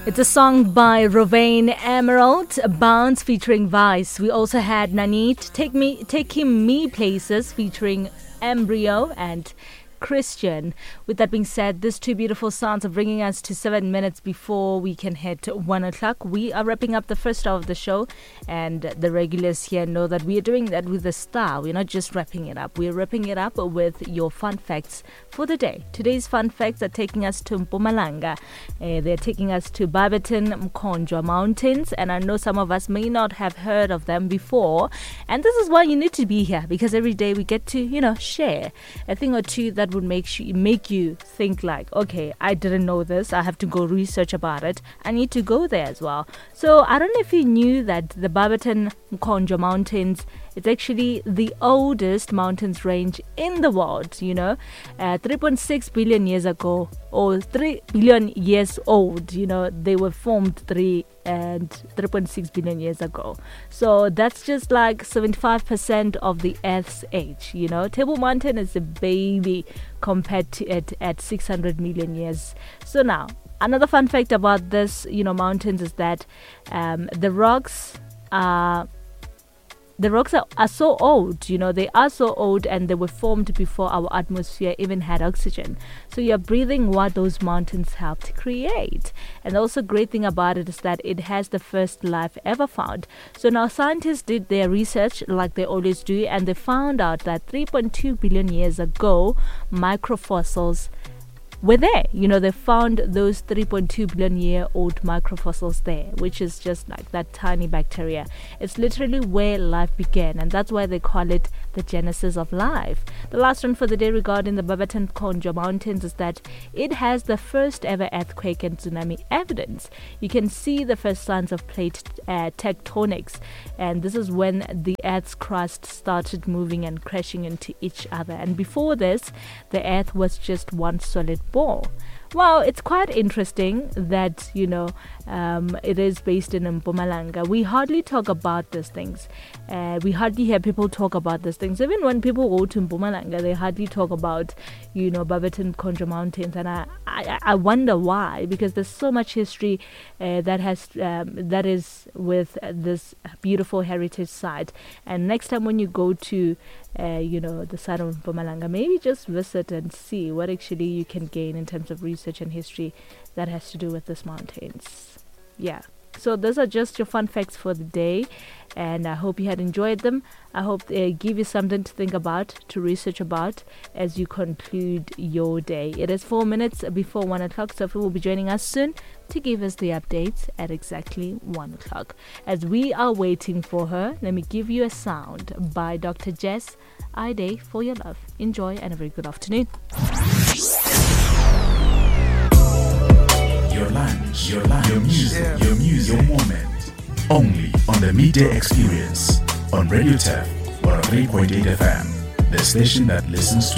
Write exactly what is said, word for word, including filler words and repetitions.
It's a song by Rovain Emerald, Bounce featuring Vice. We also had Nanit, Take Me, Taking Me Places featuring Embryo and Christian. With that being said, these two beautiful songs are bringing us to seven minutes before we can hit one o'clock. We are wrapping up the first hour of the show, and the regulars here know that we are doing that with a style. We're not just wrapping it up. We're wrapping it up with your fun facts for the day. Today's fun facts are taking us to Mpumalanga. Uh, they're taking us to Barberton Mkonjwa Mountains, and I know some of us may not have heard of them before. And this is why you need to be here, because every day we get to, you know, share a thing or two that would make you make you think like, okay, I didn't know this, I have to go research about it, I need to go there as well. So I don't know if you knew that the Barberton Mkonjwa Mountains, it's actually the oldest mountains range in the world, you know, uh, three point six billion years ago, or three billion years old, you know, they were formed three and three point six billion years ago. So that's just like seventy-five percent of the Earth's age, you know. Table Mountain is a baby compared to it at six hundred million years. So now, another fun fact about this, you know, mountains is that um, the rocks are The rocks are, are so old, you know, they are so old, and they were formed before our atmosphere even had oxygen. So you're breathing what those mountains helped create. And also great thing about it is that it has the first life ever found. So now scientists did their research like they always do, and they found out that three point two billion years ago, microfossils were there. You know, they found those three point two billion year old microfossils there, which is just like that tiny bacteria. It's literally where life began, and that's why they call it the genesis of life. The last one for the day regarding the Barberton Mkonjwa Mountains is that it has the first ever earthquake and tsunami evidence. You can see the first signs of plate uh, tectonics, and this is when the Earth's crust started moving and crashing into each other. And before this, the Earth was just one solid ball. Well, it's quite interesting that, you know, um, it is based in Mpumalanga. We hardly talk about these things. Uh, we hardly hear people talk about these things. Even when people go to Mpumalanga, they hardly talk about, you know, Barberton Mkonjwa Mountains. And I, I, I wonder why, because there's so much history uh, that has um, that is with this beautiful heritage site. And next time when you go to Uh, you know, the side of Mpumalanga, maybe just visit and see what actually you can gain in terms of research and history that has to do with these mountains. Yeah. So those are just your fun facts for the day, and I hope you had enjoyed them. I hope they give you something to think about, to research about as you conclude your day. It is four minutes before one o'clock. Sophie will be joining us soon to give us the updates at exactly one o'clock. As we are waiting for her, let me give you a sound by Doctor Jess, I Day for Your Love. Enjoy and a very good afternoon. Your lunch, your lunch, your music, yeah. your music, your moment. Only on the Midday Experience on Radio T E F one oh three point eight F M, the station that listens to